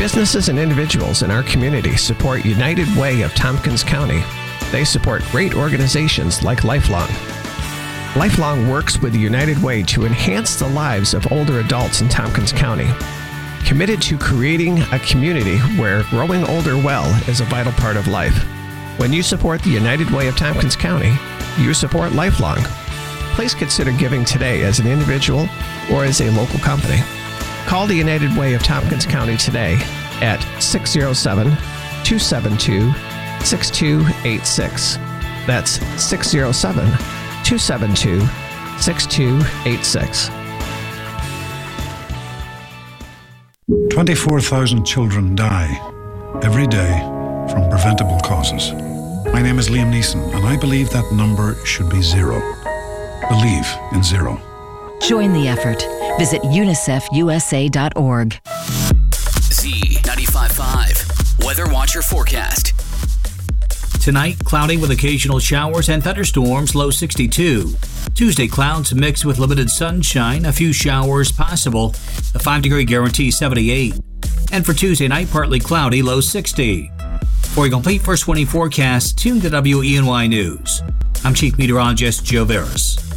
Businesses and individuals in our community support United Way of Tompkins County. They support great organizations like Lifelong. Lifelong works with United Way to enhance the lives of older adults in Tompkins County. Committed to creating a community where growing older well is a vital part of life. When you support the United Way of Tompkins County, you support Lifelong. Please consider giving today as an individual or as a local company. Call the United Way of Tompkins County today at 607-272-6286. That's 607-272-6286. 24,000 children die every day from preventable causes. My name is Liam Neeson, and I believe that number should be zero. Believe in zero. Join the effort. Visit unicefusa.org. Z95.5 Weather Watcher Forecast. Tonight, cloudy with occasional showers and thunderstorms, low 62. Tuesday, clouds mixed with limited sunshine, a few showers possible, a 5-degree guarantee, 78. And for Tuesday night, partly cloudy, low 60. For a complete first 24 forecast, tune to WENY News. I'm Chief Meteorologist Joe Veras.